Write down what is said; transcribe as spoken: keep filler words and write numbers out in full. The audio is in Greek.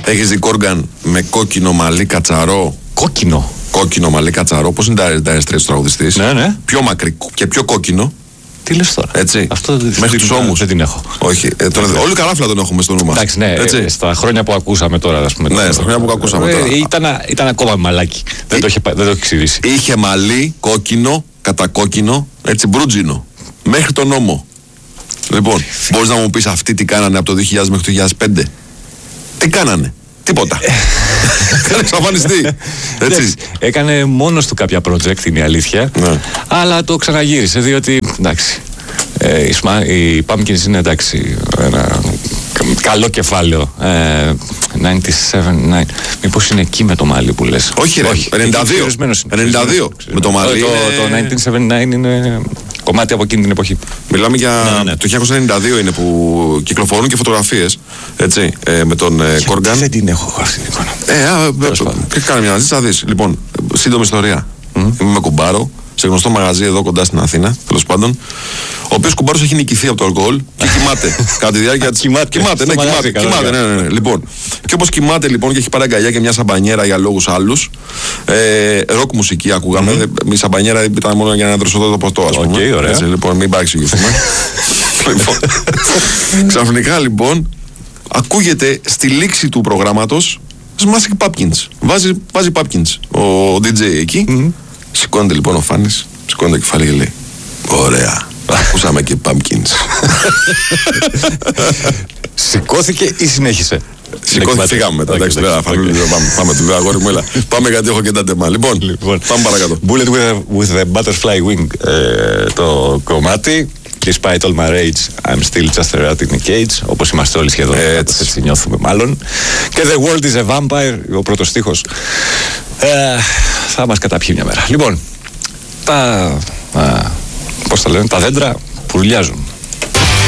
Έχεις δει Κόργαν με κόκκινο μαλλί κατσαρό? Κόκκινο. Κόκκινο μαλλί κατσαρό, πώς είναι τα Dire Straits τραγουδιστής. Ναι, ναι. Πιο μακρύ και πιο κόκκινο. Τι λες τώρα? Έτσι. Αυτό μέχρι τους ώμους. Δεν την έχω. Όχι. Ε, τον, όλοι καράφλα τον έχουμε στο νου μας. Εντάξει, ναι. Ε, στα χρόνια που ακούσαμε τώρα, ας πούμε. Ναι, τώρα, στα χρόνια που ακούσαμε τώρα. Ε, ήταν, ήταν ακόμα μαλάκι. Δεν, ε, το είχε, δεν το έχει ξηρίσει. Είχε μαλλί κόκκινο, κατακόκκινο, έτσι μπρούτζινο. Μέχρι τον ώμο. Λοιπόν, μπορείς να μου πεις αυτοί τι κάνανε από το δύο χιλιάδες μέχρι το δύο χιλιάδες πέντε? Τι κάνανε? Τίποτα. Έκανε εξαφανιστεί. Έτσι. Έκανε μόνος του κάποια project, είναι η αλήθεια. Ναι. Αλλά το ξαναγύρισε, διότι εντάξει. Ε, οι, οι Pumpkins είναι εντάξει. Ένα καλό κεφάλαιο. Ε, ενενήντα επτά, μήπως είναι εκεί με το μάλι που λες? Όχι, ρε. Όχι, ενενήντα δύο. ενενήντα δύο. Με το μάλι. Το, το, το ενενήντα επτά είναι κομμάτι από εκείνη την εποχή. Μιλάμε για ναι, ναι. το χίλια εννιακόσια ενενήντα δύο είναι που κυκλοφορούν και φωτογραφίες. Έτσι, ε, με τον ε, Κόργαν. Δεν την έχω αυτή την εικόνα. Ε, κάνε μια να δεις. Λοιπόν, σύντομη ιστορία. Mm. Είμαι με κουμπάρο σε γνωστό μαγαζί εδώ κοντά στην Αθήνα, τέλος πάντων. Ο οποίος κουμπάρος έχει νικηθεί από το αλκοόλ και κοιμάται κατά τη διάρκεια της. Κοιμάται, κοιμάται, ναι, κοιμάται, κοιμάται, ναι, ναι, ναι. Λοιπόν, και όπως κοιμάται λοιπόν και έχει πάρει αγκαλιά και μια σαμπανιέρα για λόγους άλλους. Ε, ροκ μουσική ακούγαμε. Mm-hmm. Η σαμπανιέρα ήταν μόνο για να δροσοδώ το ποτό, ας πούμε. Okay, ωραία. Έτσι, λοιπόν, μην παρεξηγηθούμε. Λοιπόν, ξαφνικά λοιπόν ακούγεται στη λήξη του προγράμματος Smashing Pumpkins. Βάζει, βάζει Pumpkins ο ντι τζέι εκεί. Mm-hmm. Σηκώνεται λοιπόν ο Φάνης, σηκώνεται το κεφάλι και λέει: ωραία, ακούσαμε και Pumpkins. Σηκώθηκε ή συνέχισε? Σηκώθηκε, φύγαμε μετά. Εντάξει, πάμε, πάμε του αγόρι μου, έλα. Πάμε γιατί έχω και τα τεμά. Λοιπόν, πάμε παρακάτω. Bullet with the Butterfly Wing, το κομμάτι. Despite all my rage, I'm still just a rat in a cage. Όπως είμαστε όλοι σχεδόν, έτσι, έτσι νιώθουμε μάλλον. Και The World is a Vampire, ο πρώτος στίχος. Ε, θα μας καταπιεί μια μέρα. Λοιπόν, τα, α, πώς τα λένε, τα δέντρα πουρλιάζουν.